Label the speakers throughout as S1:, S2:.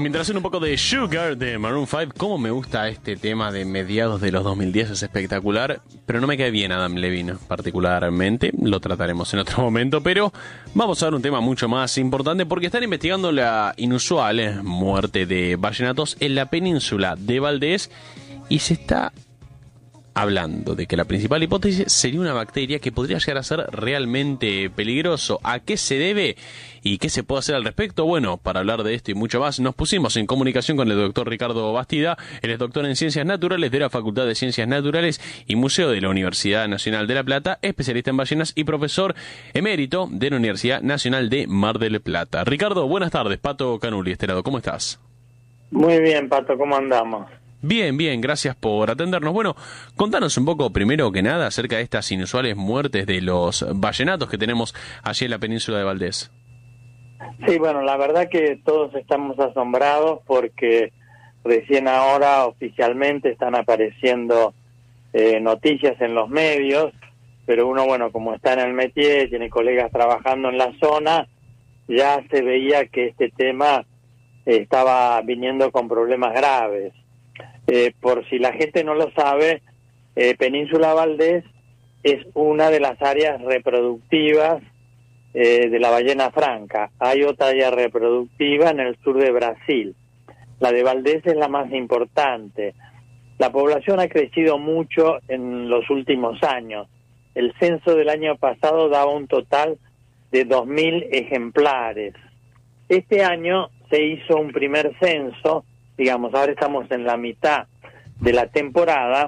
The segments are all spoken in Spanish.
S1: mientras suena un poco de Sugar de Maroon 5, cómo me gusta este tema de mediados de los 2010, es espectacular, pero no me cae bien Adam Levine particularmente, lo trataremos en otro momento, pero vamos a ver un tema mucho más importante porque están investigando la inusual muerte de vallenatos en la península de Valdés y se está hablando de que la principal hipótesis sería una bacteria que podría llegar a ser realmente peligroso. ¿A qué se debe y qué se puede hacer al respecto? Bueno, para hablar de esto y mucho más, nos pusimos en comunicación con el doctor Ricardo Bastida. Él es doctor en Ciencias Naturales de la Facultad de Ciencias Naturales y Museo de la Universidad Nacional de La Plata, especialista en ballenas y profesor emérito de la Universidad Nacional de Mar del Plata. Ricardo, buenas tardes. Pato Canuli, este lado, ¿cómo estás?
S2: Muy bien, Pato, ¿cómo andamos?
S1: Bien, bien, gracias por atendernos. Bueno, contanos un poco, primero que nada, acerca de estas inusuales muertes de los vallenatos que tenemos allí en la península de Valdés.
S2: Sí, bueno, la verdad que todos estamos asombrados porque recién ahora oficialmente están apareciendo noticias en los medios, pero uno, bueno, como está en el métier, tiene colegas trabajando en la zona, ya se veía que este tema estaba viniendo con problemas graves. Por si la gente no lo sabe, Península Valdés es una de las áreas reproductivas de la ballena franca. Hay otra área reproductiva en el sur de Brasil. La de Valdés es la más importante. La población ha crecido mucho en los últimos años. El censo del año pasado daba un total de 2.000 ejemplares. Este año se hizo un primer censo, digamos, ahora estamos en la mitad de la temporada,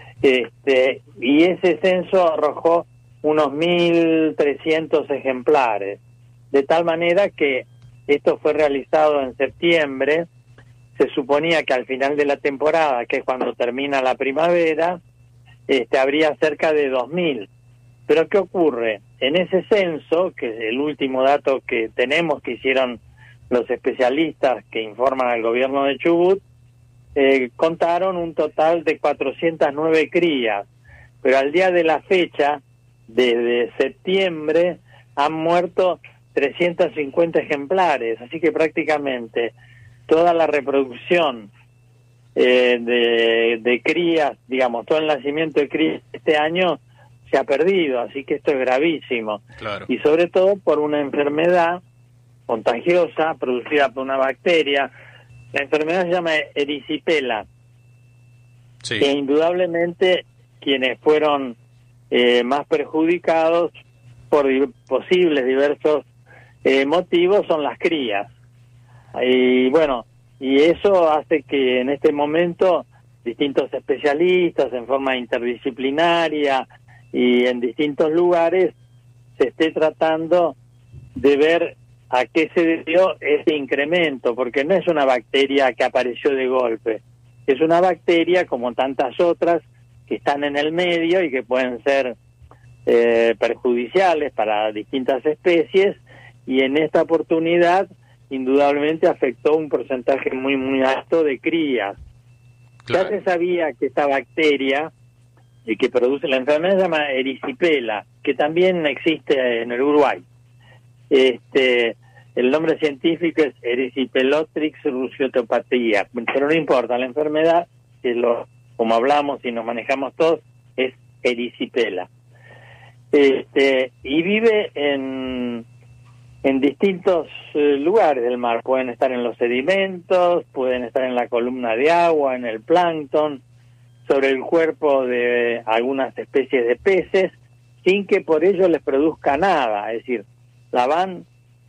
S2: y ese censo arrojó unos 1.300 ejemplares, de tal manera que esto fue realizado en septiembre. Se suponía que al final de la temporada, que es cuando termina la primavera, habría cerca de 2.000. Pero ¿qué ocurre? En ese censo, que es el último dato que tenemos, que hicieron los especialistas que informan al gobierno de Chubut, contaron un total de 409 crías, pero al día de la fecha, desde septiembre, han muerto 350 ejemplares, así que prácticamente toda la reproducción de crías, digamos, todo el nacimiento de crías este año se ha perdido, así que esto es gravísimo.
S1: Claro.
S2: Y sobre todo por una enfermedad contagiosa producida por una bacteria. La enfermedad se llama erisipela,
S1: Sí.
S2: que indudablemente quienes fueron más perjudicados por posibles diversos motivos son las crías. Y bueno, y eso hace que en este momento distintos especialistas en forma interdisciplinaria y en distintos lugares se esté tratando de ver a qué se debió ese incremento, porque no es una bacteria que apareció de golpe, es una bacteria como tantas otras que están en el medio y que pueden ser perjudiciales para distintas especies, y en esta oportunidad indudablemente afectó un porcentaje muy muy alto de crías.
S1: Claro.
S2: Ya se sabía que esta bacteria y que produce la enfermedad se llama erisipela, que también existe en el Uruguay. El nombre científico es Erysipelotrix rusioteopatía, pero no importa, la enfermedad, como hablamos y nos manejamos todos, es erisipela. Y vive en distintos lugares del mar. Pueden estar en los sedimentos, pueden estar en la columna de agua, en el plancton, sobre el cuerpo de algunas especies de peces, sin que por ello les produzca nada. Es decir, la van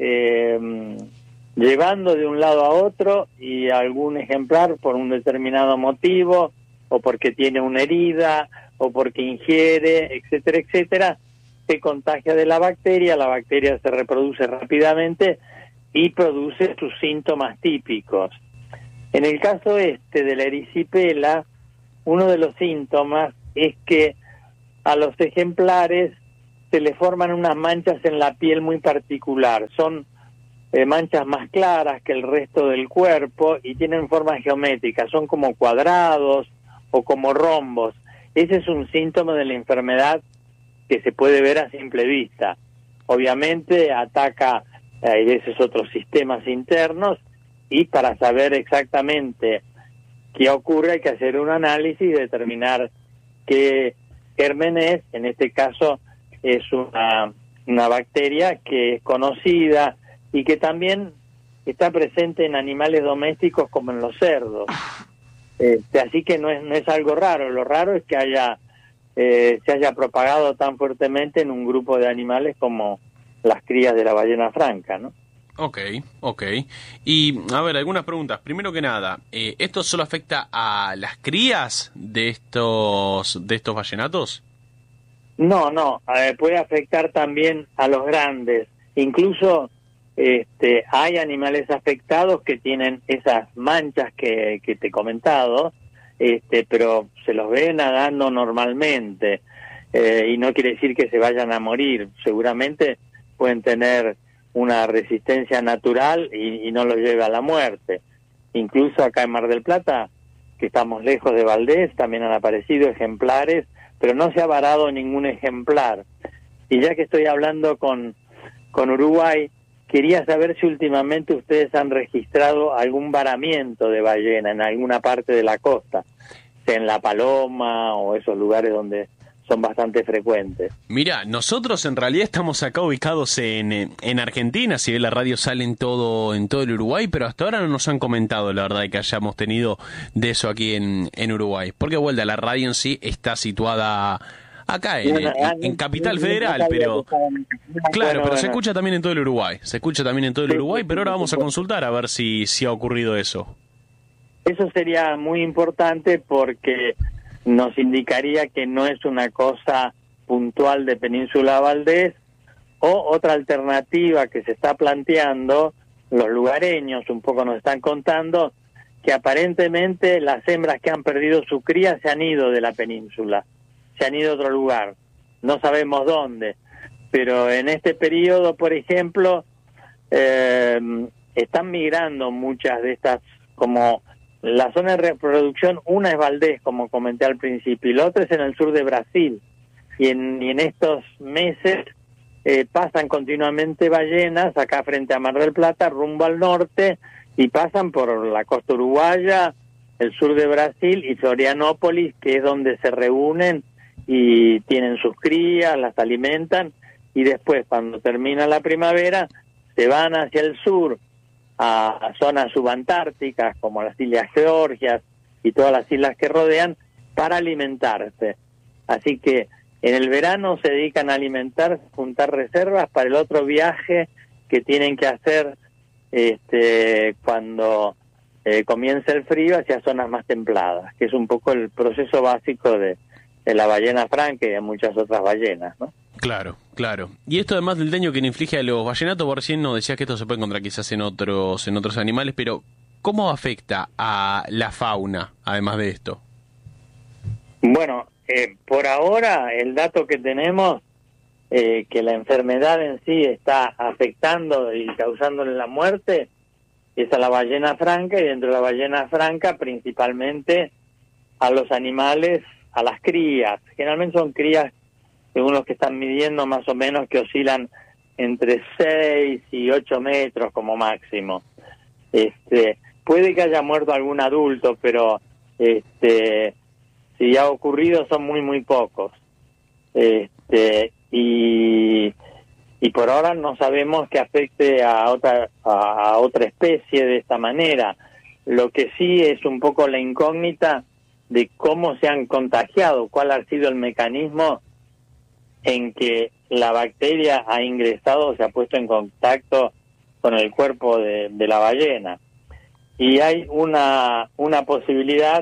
S2: llevando de un lado a otro, y algún ejemplar por un determinado motivo, o porque tiene una herida, o porque ingiere, etcétera, etcétera, se contagia de la bacteria se reproduce rápidamente y produce sus síntomas típicos. En el caso de la erisipela, uno de los síntomas es que a los ejemplares se le forman unas manchas en la piel muy particular. Son manchas más claras que el resto del cuerpo y tienen formas geométricas, son como cuadrados o como rombos. Ese es un síntoma de la enfermedad que se puede ver a simple vista. Obviamente ataca a veces otros sistemas internos y para saber exactamente qué ocurre hay que hacer un análisis y determinar qué germen es. En este caso es una bacteria que es conocida y que también está presente en animales domésticos como en los cerdos. Así que no es algo raro. Lo raro es que se haya propagado tan fuertemente en un grupo de animales como las crías de la ballena franca, ¿no?
S1: Ok. Y, a ver, algunas preguntas. Primero que nada, ¿esto solo afecta a las crías de estos ballenatos?
S2: No, puede afectar también a los grandes. Incluso hay animales afectados que tienen esas manchas que te he comentado, pero se los ve nadando normalmente, y no quiere decir que se vayan a morir. Seguramente pueden tener una resistencia natural y no los lleve a la muerte. Incluso acá en Mar del Plata, que estamos lejos de Valdés, también han aparecido ejemplares, pero no se ha varado ningún ejemplar. Y ya que estoy hablando con Uruguay, quería saber si últimamente ustedes han registrado algún varamiento de ballena en alguna parte de la costa, sea en La Paloma o esos lugares donde son bastante frecuentes.
S1: Mira, nosotros en realidad estamos acá ubicados en Argentina, si bien la radio sale en todo el Uruguay, pero hasta ahora no nos han comentado, la verdad, que hayamos tenido de eso aquí en Uruguay. Porque, vuelta, la radio en sí está situada acá en Capital Federal, pero claro, pero se escucha también en todo el Uruguay. Se escucha también en todo el Uruguay, pero ahora vamos a consultar a ver si ha ocurrido eso.
S2: Eso sería muy importante porque nos indicaría que no es una cosa puntual de Península Valdés, o otra alternativa que se está planteando, los lugareños un poco nos están contando, que aparentemente las hembras que han perdido su cría se han ido de la península, se han ido a otro lugar, no sabemos dónde, pero en este periodo, por ejemplo, están migrando muchas de estas, como la zona de reproducción, una es Valdés, como comenté al principio, y la otra es en el sur de Brasil, y en estos meses pasan continuamente ballenas acá frente a Mar del Plata, rumbo al norte, y pasan por la costa uruguaya, el sur de Brasil y Florianópolis, que es donde se reúnen y tienen sus crías, las alimentan, y después, cuando termina la primavera, se van hacia el sur, a zonas subantárticas como las Islas Georgias y todas las islas que rodean, para alimentarse. Así que en el verano se dedican a alimentarse, juntar reservas para el otro viaje que tienen que hacer cuando comienza el frío, hacia zonas más templadas, que es un poco el proceso básico de la ballena franca y de muchas otras ballenas, ¿no?
S1: Claro. Y esto, además del daño que le inflige a los ballenatos, vos recién nos decías que esto se puede encontrar quizás en otros animales, pero ¿cómo afecta a la fauna, además de esto?
S2: Bueno, por ahora el dato que tenemos, que la enfermedad en sí está afectando y causándole la muerte, es a la ballena franca, y dentro de la ballena franca principalmente a los animales, a las crías. Generalmente son crías, según los que están midiendo, más o menos, que oscilan entre 6 y 8 metros como máximo. Puede que haya muerto algún adulto, pero si ha ocurrido son muy pocos. Y por ahora no sabemos que afecte a otra especie de esta manera. Lo que sí es un poco la incógnita de cómo se han contagiado, cuál ha sido el mecanismo en que la bacteria ha ingresado, se ha puesto en contacto con el cuerpo de la ballena. Y hay una posibilidad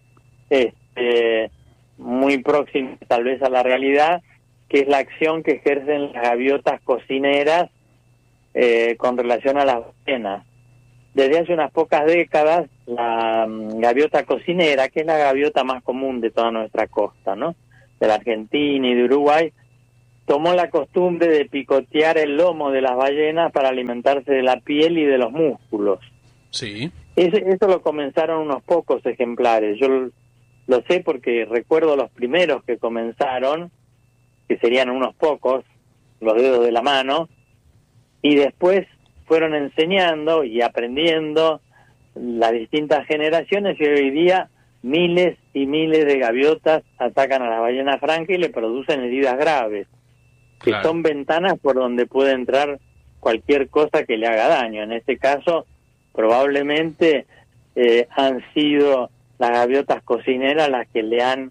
S2: muy próxima tal vez a la realidad, que es la acción que ejercen las gaviotas cocineras con relación a las ballenas. Desde hace unas pocas décadas, la gaviota cocinera, que es la gaviota más común de toda nuestra costa, ¿no?, de la Argentina y de Uruguay, tomó la costumbre de picotear el lomo de las ballenas para alimentarse de la piel y de los músculos.
S1: Sí.
S2: Eso lo comenzaron unos pocos ejemplares. Yo lo sé porque recuerdo los primeros que comenzaron, que serían unos pocos, los dedos de la mano, y después fueron enseñando y aprendiendo las distintas generaciones y hoy día miles y miles de gaviotas atacan a la ballena franca y le producen heridas graves, que
S1: Claro.
S2: son ventanas por donde puede entrar cualquier cosa que le haga daño. En este caso, probablemente han sido las gaviotas cocineras las que le han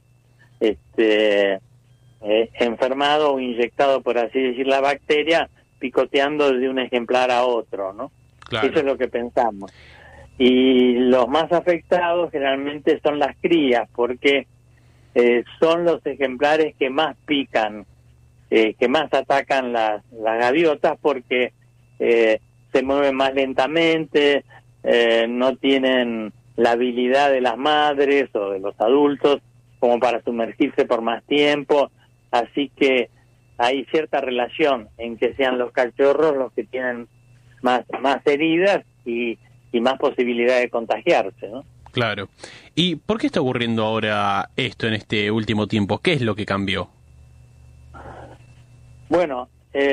S2: enfermado o inyectado, por así decir, la bacteria, picoteando de un ejemplar a otro, ¿no?
S1: Claro.
S2: Eso es lo que pensamos. Y los más afectados generalmente son las crías, porque son los ejemplares que más pican, que más atacan las gaviotas, porque se mueven más lentamente, no tienen la habilidad de las madres o de los adultos como para sumergirse por más tiempo, así que hay cierta relación en que sean los cachorros los que tienen más heridas y más posibilidad de contagiarse, ¿no?
S1: Claro. ¿Y por qué está ocurriendo ahora esto en este último tiempo? ¿Qué es lo que cambió?
S2: Bueno,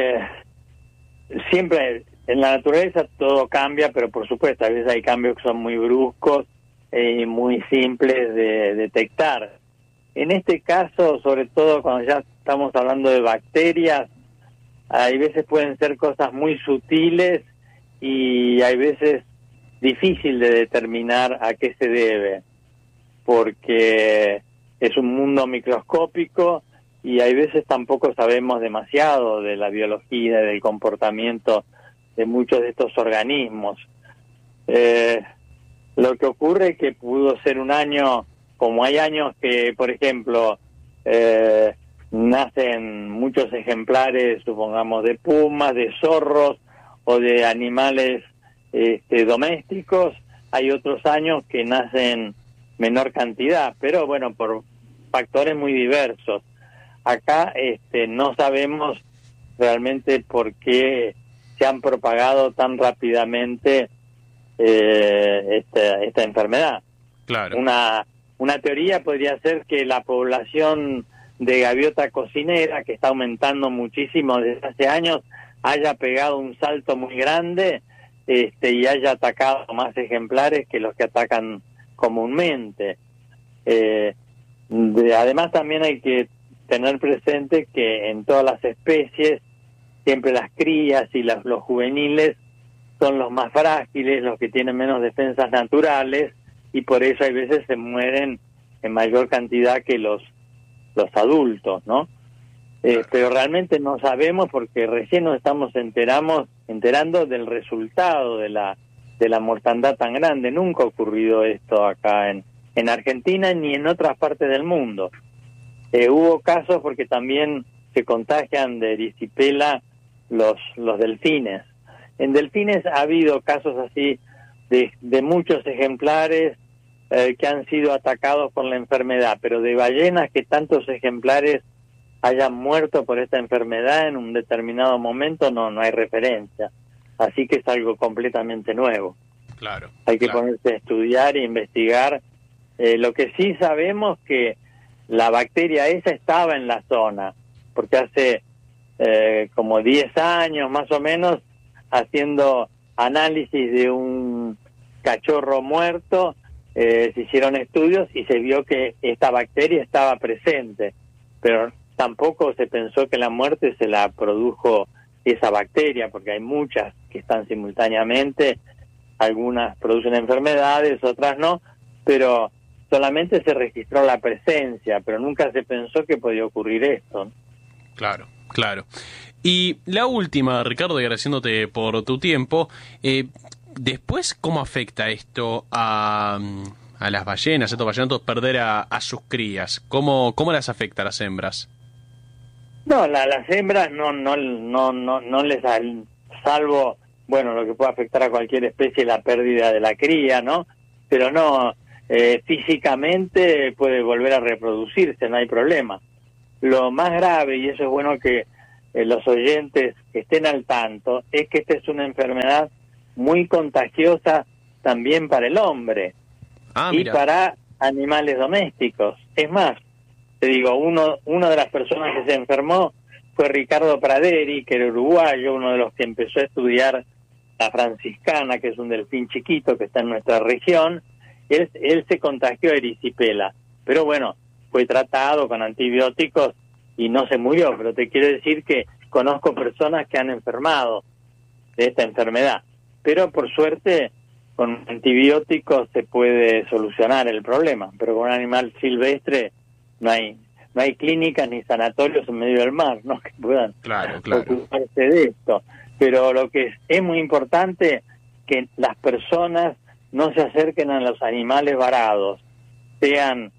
S2: siempre en la naturaleza todo cambia, pero por supuesto a veces hay cambios que son muy bruscos y muy simples de detectar. En este caso, sobre todo cuando ya estamos hablando de bacterias, hay veces pueden ser cosas muy sutiles y hay veces difícil de determinar a qué se debe, porque es un mundo microscópico y hay veces tampoco sabemos demasiado de la biología y del comportamiento de muchos de estos organismos. Lo que ocurre es que pudo ser un año, como hay años que, por ejemplo, nacen muchos ejemplares, supongamos, de pumas, de zorros o de animales domésticos, hay otros años que nacen menor cantidad, pero bueno, por factores muy diversos. Acá no sabemos realmente por qué se han propagado tan rápidamente esta enfermedad.
S1: Claro.
S2: Una teoría podría ser que la población de gaviota cocinera, que está aumentando muchísimo desde hace años, haya pegado un salto muy grande y haya atacado más ejemplares que los que atacan comúnmente. Además también hay que tener presente que en todas las especies siempre las crías y los juveniles son los más frágiles, los que tienen menos defensas naturales, y por eso hay veces se mueren en mayor cantidad que los adultos, ¿no? Pero realmente no sabemos porque recién nos estamos enterando del resultado de la mortandad tan grande. Nunca ha ocurrido esto acá en Argentina ni en otras partes del mundo. Hubo casos porque también se contagian de erisipela los delfines. En delfines ha habido casos así de muchos ejemplares que han sido atacados por la enfermedad, pero de ballenas que tantos ejemplares hayan muerto por esta enfermedad en un determinado momento no hay referencia. Así que es algo completamente nuevo.
S1: Claro.
S2: Hay que ponerse a estudiar e investigar. Lo que sí sabemos que la bacteria esa estaba en la zona, porque hace como 10 años más o menos, haciendo análisis de un cachorro muerto, se hicieron estudios y se vio que esta bacteria estaba presente, pero tampoco se pensó que la muerte se la produjo esa bacteria, porque hay muchas que están simultáneamente, algunas producen enfermedades, otras no, pero solamente se registró la presencia, pero nunca se pensó que podía ocurrir esto, ¿no?
S1: Claro, claro. Y la última, Ricardo, y agradeciéndote por tu tiempo, después, ¿cómo afecta esto a las ballenas, a estos ballenatos, perder a sus crías? ¿Cómo las afecta a las hembras?
S2: No, las hembras no les salvo, bueno, lo que puede afectar a cualquier especie, la pérdida de la cría, ¿no? Pero no, físicamente puede volver a reproducirse, no hay problema. Lo más grave, y eso es bueno que los oyentes estén al tanto, es que esta es una enfermedad muy contagiosa también para el hombre y para animales domésticos. Es más, te digo, una de las personas que se enfermó fue Ricardo Praderi, que era uruguayo, uno de los que empezó a estudiar la franciscana, que es un delfín chiquito que está en nuestra región, él se contagió de erisipela, pero bueno, fue tratado con antibióticos y no se murió, pero te quiero decir que conozco personas que han enfermado de esta enfermedad, pero por suerte con antibióticos se puede solucionar el problema, pero con un animal silvestre no hay clínicas ni sanatorios en medio del mar, ¿no?, que puedan ocuparse de esto. Pero lo que es muy importante, que las personas no se acerquen a los animales varados, sean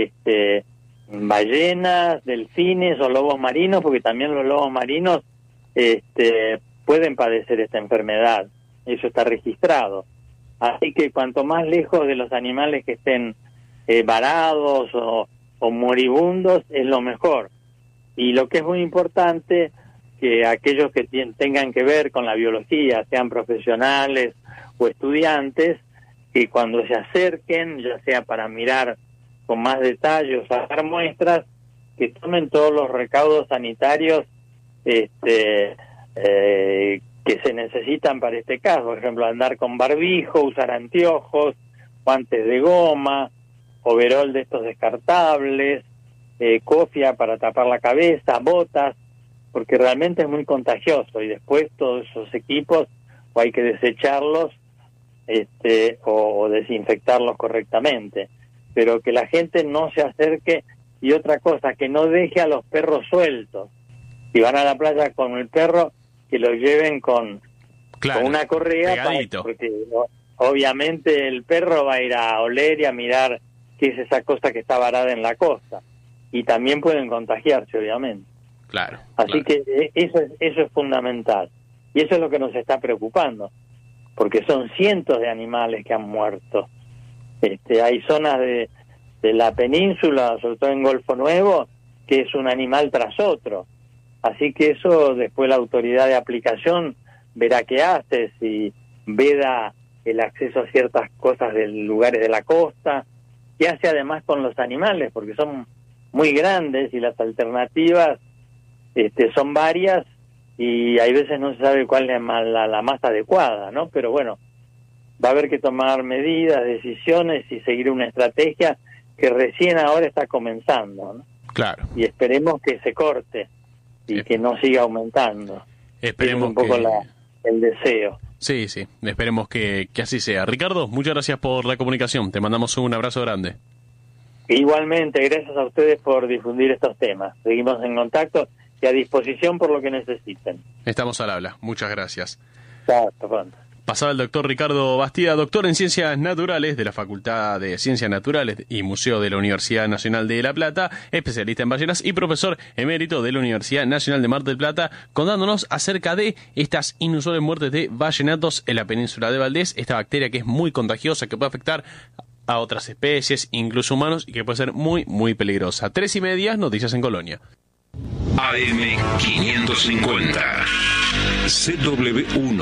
S2: ballenas, delfines o lobos marinos, porque también los lobos marinos pueden padecer esta enfermedad, eso está registrado. Así que cuanto más lejos de los animales que estén varados o moribundos, es lo mejor. Y lo que es muy importante, que aquellos que tengan que ver con la biología, sean profesionales o estudiantes, que cuando se acerquen, ya sea para mirar con más detalle o sacar muestras, que tomen todos los recaudos sanitarios que se necesitan para este caso. Por ejemplo, andar con barbijo, usar anteojos, guantes de goma, overol de estos descartables, cofia para tapar la cabeza, botas, porque realmente es muy contagioso, y después todos esos equipos o hay que desecharlos o desinfectarlos correctamente, pero que la gente no se acerque. Y otra cosa, que no deje a los perros sueltos. Si van a la playa con el perro, que lo lleven con una correa, porque obviamente el perro va a ir a oler y a mirar qué es esa cosa que está varada en la costa, y también pueden contagiarse, obviamente. Así que eso es fundamental, y eso es lo que nos está preocupando, porque son cientos de animales que han muerto. Hay zonas de la península, sobre todo en Golfo Nuevo, que es un animal tras otro. Así que eso después la autoridad de aplicación verá qué hace, si veda el acceso a ciertas cosas de lugares de la costa, qué hace además con los animales, porque son muy grandes y las alternativas son varias, y hay veces no se sabe cuál es la más adecuada, ¿no? Pero bueno, va a haber que tomar medidas, decisiones y seguir una estrategia que recién ahora está comenzando, ¿no? Y esperemos que se corte y que no siga aumentando.
S1: Esperemos
S2: un poco el deseo.
S1: Sí, esperemos que así sea. Ricardo, muchas gracias por la comunicación. Te mandamos un abrazo grande.
S2: Igualmente, gracias a ustedes por difundir estos temas. Seguimos en contacto y a disposición por lo que necesiten.
S1: Estamos al habla. Muchas gracias.
S2: Hasta pronto.
S1: Pasaba el doctor Ricardo Bastida, doctor en Ciencias Naturales de la Facultad de Ciencias Naturales y Museo de la Universidad Nacional de La Plata, especialista en ballenas y profesor emérito de la Universidad Nacional de Mar del Plata, contándonos acerca de estas inusuales muertes de ballenatos en la península de Valdés, esta bacteria que es muy contagiosa, que puede afectar a otras especies, incluso humanos, y que puede ser muy, muy peligrosa. 3:30, noticias en Colonia.
S3: AM550 CW1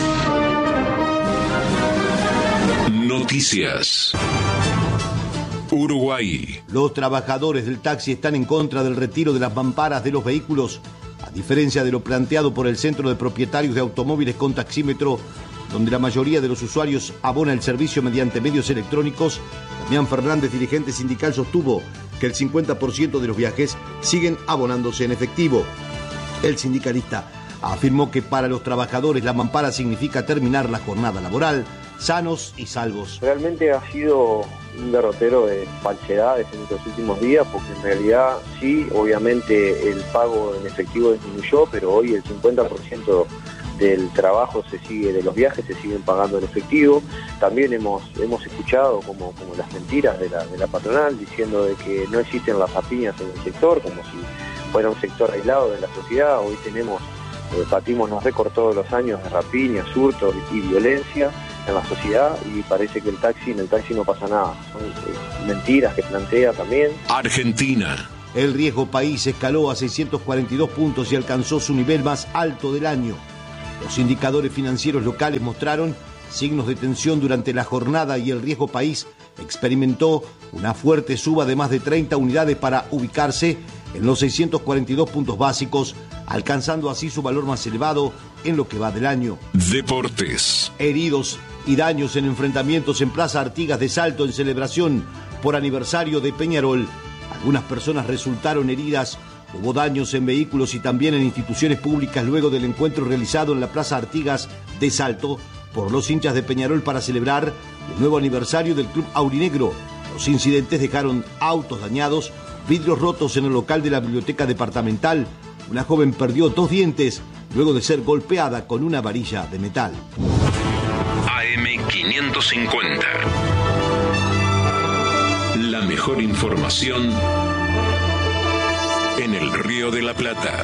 S3: Noticias. Uruguay.
S4: Los trabajadores del taxi están en contra del retiro de las mamparas de los vehículos, a diferencia de lo planteado por el Centro de Propietarios de Automóviles con Taxímetro, donde la mayoría de los usuarios abona el servicio mediante medios electrónicos. Damián Fernández, dirigente sindical, sostuvo que el 50% de los viajes siguen abonándose en efectivo. El sindicalista afirmó que para los trabajadores la mampara significa terminar la jornada laboral sanos y salvos.
S5: Realmente ha sido un derrotero de falsedades en estos últimos días, porque en realidad sí, obviamente el pago en efectivo disminuyó, pero hoy el 50% del trabajo de los viajes se siguen pagando en efectivo. También hemos escuchado como las mentiras de la patronal, diciendo de que no existen las rapiñas en el sector, como si fuera un sector aislado de la sociedad. Hoy batimos los récords todos los años de rapiñas, hurtos y violencia en la sociedad, y parece que en el taxi no pasa nada. Son mentiras que plantea también.
S3: Argentina.
S4: El riesgo país escaló a 642 puntos y alcanzó su nivel más alto del año. Los indicadores financieros locales mostraron signos de tensión durante la jornada y el riesgo país experimentó una fuerte suba de más de 30 unidades para ubicarse en los 642 puntos básicos, alcanzando así su valor más elevado en lo que va del año.
S3: Deportes.
S4: Heridos y daños en enfrentamientos en Plaza Artigas de Salto en celebración por aniversario de Peñarol. Algunas personas resultaron heridas. Hubo daños en vehículos y también en instituciones públicas luego del encuentro realizado en la Plaza Artigas de Salto por los hinchas de Peñarol para celebrar el nuevo aniversario del Club Aurinegro. Los incidentes dejaron autos dañados, vidrios rotos en el local de la biblioteca departamental. Una joven perdió 2 dientes luego de ser golpeada con una varilla de metal.
S3: AM550. La mejor información en el Río de la Plata.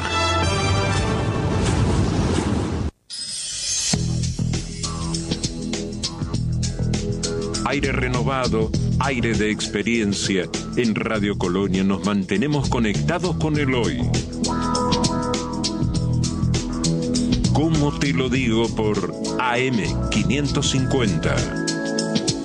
S3: Aire renovado, aire de experiencia. En Radio Colonia nos mantenemos conectados con el hoy. ¿Cómo te lo digo? Por AM550.